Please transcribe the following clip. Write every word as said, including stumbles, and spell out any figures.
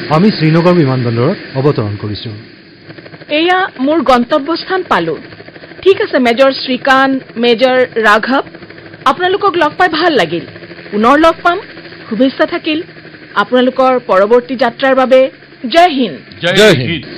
আমি শ্ৰীনগৰ বিমানবন্দৰত অৱতৰণ কৰিছোঁ। এয়া মোৰ গন্তব্যস্থান পালো। ঠিক আছে মেজৰ শ্ৰীকান্ত, মেজৰ ৰাঘৱ, আপোনালোকক লগ পাই ভাল লাগিল। পুনৰ লগ পাম, শুভেচ্ছা থাকিল আপোনালোকৰ পৰৱৰ্তী যাত্ৰাৰ বাবে। জয় হিন্দ। জয় হিন্দ।